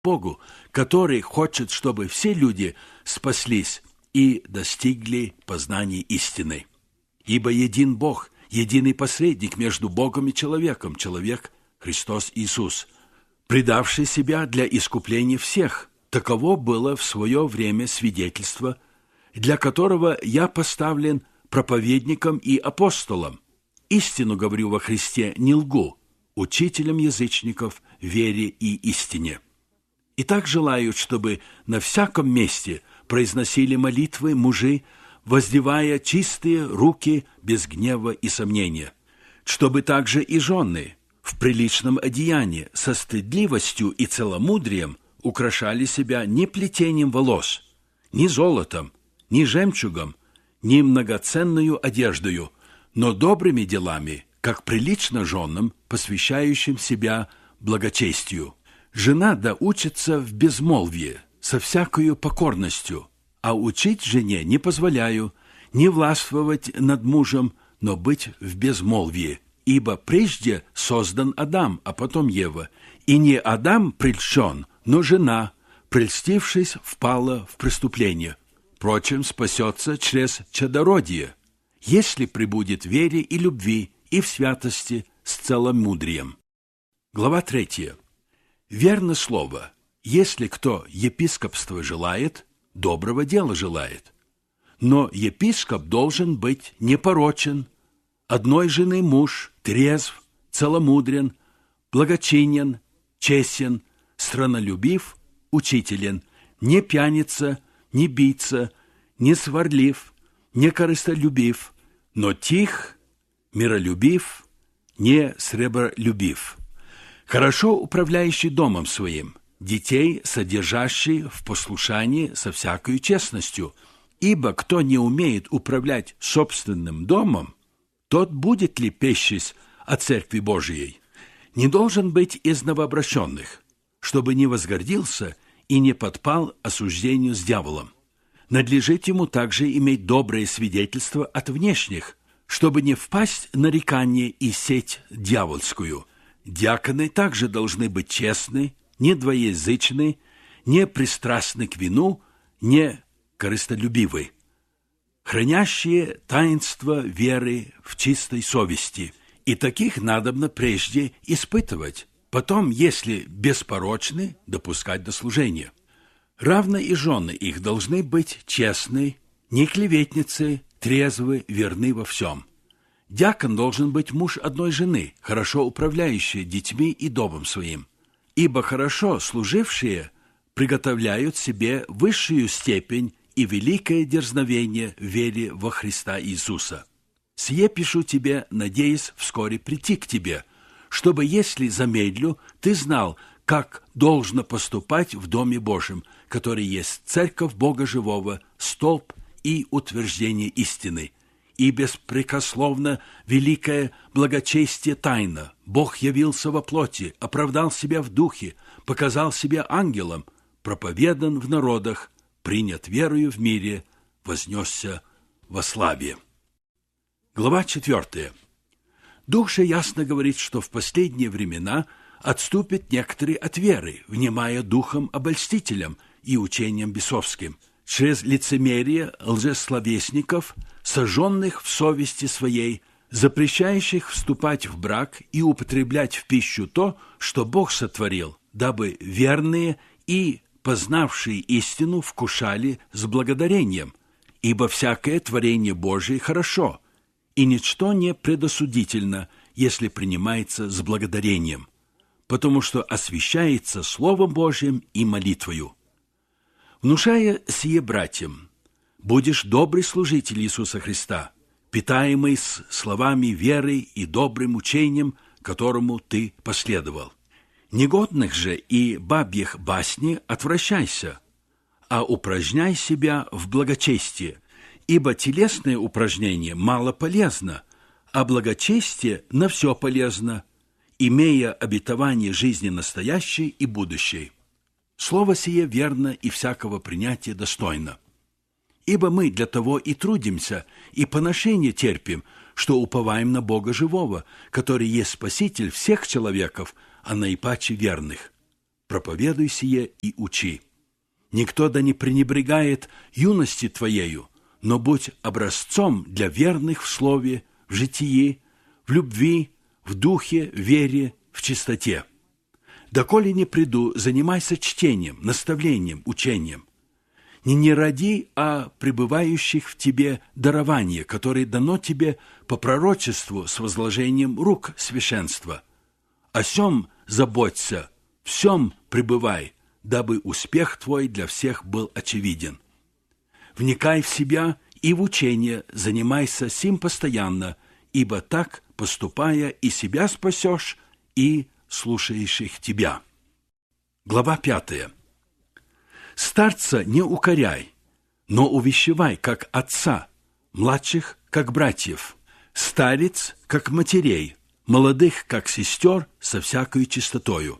Богу, который хочет, чтобы все люди спаслись и достигли познания истины. Ибо един Бог, единый посредник между Богом и человеком, человек Христос Иисус, предавший себя для искупления всех. Таково было в свое время свидетельство, для которого я поставлен проповедником и апостолом. Истину говорю во Христе, не лгу, учителем язычников в вере и истине. И так желают, чтобы на всяком месте произносили молитвы мужи, воздевая чистые руки без гнева и сомнения, чтобы также и жены в приличном одеянии со стыдливостью и целомудрием украшали себя не плетением волос, ни золотом, ни жемчугом, ни многоценную одеждою, но добрыми делами, как прилично женам, посвящающим себя благочестию. Жена да учится в безмолвии, со всякою покорностью, а учить жене не позволяю, не властвовать над мужем, но быть в безмолвии. Ибо прежде создан Адам, а потом Ева, и не Адам прельщен, но жена, прельстившись, впала в преступление. Впрочем, спасется через чадородие, если пребудет в вере и любви, и в святости с целомудрием. Глава 3. Верно слово: если кто епископство желает, доброго дела желает. Но епископ должен быть непорочен, одной жены муж, трезв, целомудрен, благочинен, честен, страннолюбив, учителен, не пьяница, не бийца, не сварлив, не корыстолюбив, но тих, миролюбив, не сребролюбив, хорошо управляющий домом своим, детей содержащий в послушании со всякою честностью, ибо кто не умеет управлять собственным домом, тот будет ли пещись о Церкви Божией? Не должен быть из новообращенных, чтобы не возгордился и не подпал осуждению с дьяволом. Надлежит ему также иметь доброе свидетельство от внешних, чтобы не впасть в нарекание и сеть дьявольскую. Диаконы также должны быть честны, не двоеязычны, не пристрастны к вину, не корыстолюбивы, хранящие таинство веры в чистой совести. И таких надобно прежде испытывать, потом, если беспорочны, допускать до служения. Равно и жены их должны быть честны, не клеветницы, трезвы, верны во всем. Диакон должен быть муж одной жены, хорошо управляющий детьми и домом своим, ибо хорошо служившие приготовляют себе высшую степень и великое дерзновение в вере во Христа Иисуса. Сие пишу тебе, надеясь вскоре прийти к тебе, чтобы, если замедлю, ты знал, как должно поступать в Доме Божьем, который есть Церковь Бога Живого, столб и утверждение истины, и беспрекословно великое благочестие тайна. Бог явился во плоти, оправдал себя в духе, показал себя ангелом, проповедан в народах, принят верою в мире, вознесся во славе. Глава 4. Дух же ясно говорит, что в последние времена отступят некоторые от веры, внимая духом обольстителям и учением бесовским, через лицемерие лжесловесников, сожженных в совести своей, запрещающих вступать в брак и употреблять в пищу то, что Бог сотворил, дабы верные и познавшие истину вкушали с благодарением, ибо всякое творение Божие хорошо, и ничто не предосудительно, если принимается с благодарением, потому что освящается Словом Божьим и молитвою. Внушая сие братьям, будешь добрый служитель Иисуса Христа, питаемый с словами веры и добрым учением, которому ты последовал. Негодных же и бабьих басни отвращайся, а упражняй себя в благочестии, ибо телесное упражнение мало полезно, а благочестие на все полезно, имея обетование жизни настоящей и будущей. Слово сие верно и всякого принятия достойно. Ибо мы для того и трудимся, и поношение терпим, что уповаем на Бога живого, который есть Спаситель всех человеков, а наипаче верных. проповедуй сие и учи. Никто да не пренебрегает юности твоею, но будь образцом для верных в слове, в житии, в любви, в духе, в вере, в чистоте. Доколе не приду, занимайся чтением, наставлением, учением. Не ради, а пребывающих в тебе дарование, которое дано тебе по пророчеству с возложением рук священства. О сем заботься, в сем пребывай, дабы успех твой для всех был очевиден. Вникай в себя и в учение, занимайся сим постоянно, ибо так, поступая, и себя спасешь, и слушающих тебя. Глава 5. Старца не укоряй, но увещевай, как отца, младших, как братьев, старец, как матерей, молодых, как сестер, со всякою чистотою.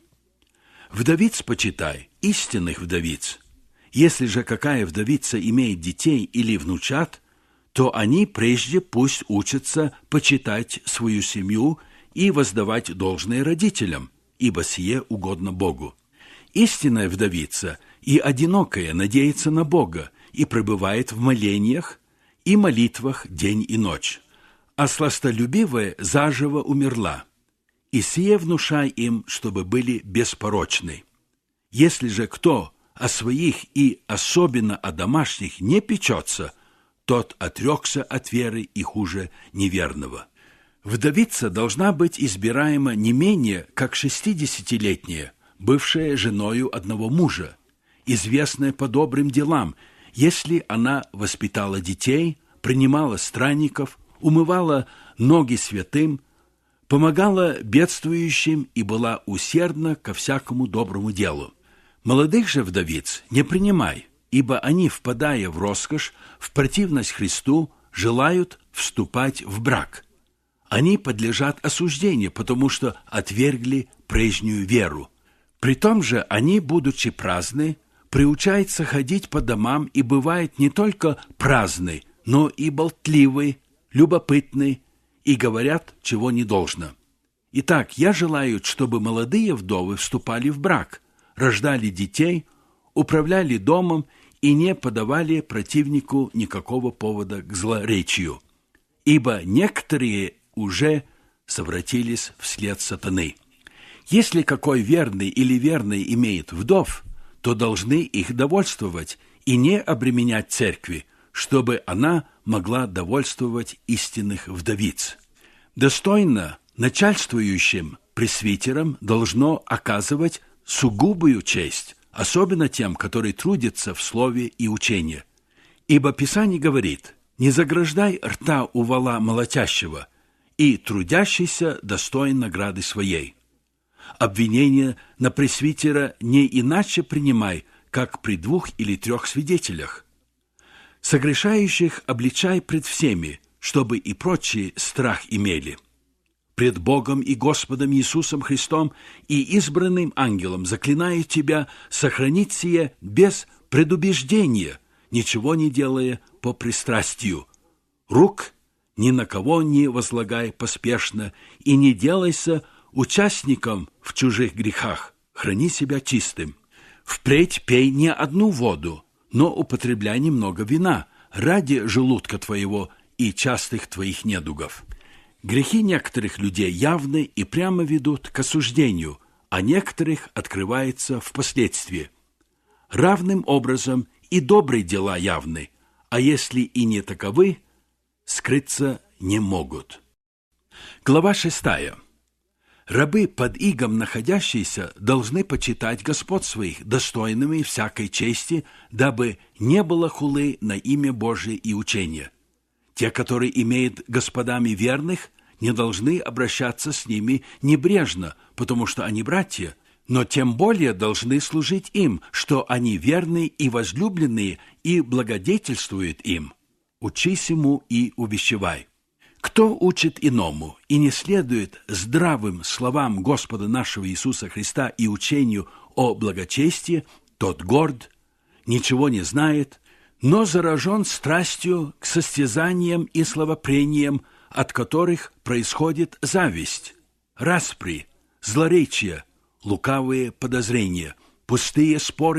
Вдовиц почитай, истинных вдовиц. Если же какая вдовица имеет детей или внучат, то они прежде пусть учатся почитать свою семью и воздавать должное родителям, ибо сие угодно Богу. Истинная вдовица и одинокая надеется на Бога и пребывает в молениях и молитвах день и ночь, а сластолюбивая заживо умерла. И сие внушай им, чтобы были беспорочны. Если же кто о своих и особенно о домашних не печется, тот отрекся от веры и хуже неверного. Вдовица должна быть избираема не менее, как 60-летняя, бывшая женою одного мужа, известная по добрым делам, если она воспитала детей, принимала странников, умывала ноги святым, помогала бедствующим и была усердна ко всякому доброму делу. Молодых же вдовиц не принимай, ибо они, впадая в роскошь, в противность Христу, желают вступать в брак. Они подлежат осуждению, потому что отвергли прежнюю веру. При том же они, будучи праздны, приучаются ходить по домам и бывают не только праздны, но и болтливы, любопытны, и говорят, чего не должно. Итак, я желаю, чтобы молодые вдовы вступали в брак, рождали детей, управляли домом и не подавали противнику никакого повода к злоречию, ибо некоторые уже совратились вслед сатаны. Если какой верный или верный имеет вдов, то должны их довольствовать и не обременять церкви, чтобы она могла довольствовать истинных вдовиц. Достойно начальствующим пресвитерам должно оказывать сугубую честь, особенно тем, которые трудятся в слове и учении. Ибо Писание говорит: «Не заграждай рта у вола молотящего, и трудящийся достоин награды своей». Обвинение на пресвитера не иначе принимай, как при 2 или 3 свидетелях. Согрешающих обличай пред всеми, чтобы и прочие страх имели. Пред Богом и Господом Иисусом Христом и избранным ангелом заклинаю тебя сохранить сие без предубеждения, ничего не делая по пристрастию. Рук ни на кого не возлагай поспешно и не делайся участником в чужих грехах, храни себя чистым. Впредь пей не одну воду, но употребляй немного вина ради желудка твоего и частых твоих недугов. Грехи некоторых людей явны и прямо ведут к осуждению, а некоторых открывается впоследствии. Равным образом и добрые дела явны, а если и не таковы, скрыться не могут. Глава 6. Рабы под игом находящиеся должны почитать господ своих достойными всякой чести, дабы не было хулы на имя Божие и учения. Те, которые имеют господами верных, не должны обращаться с ними небрежно, потому что они братья, но тем более должны служить им, что они верные и возлюбленные и благодетельствуют им. Учись ему и увещевай. Кто учит иному и не следует здравым словам Господа нашего Иисуса Христа и учению о благочестии, тот горд, ничего не знает, но заражен страстью к состязаниям и словопрениям, от которых происходит зависть, распри, злоречие, лукавые подозрения, Пустые споры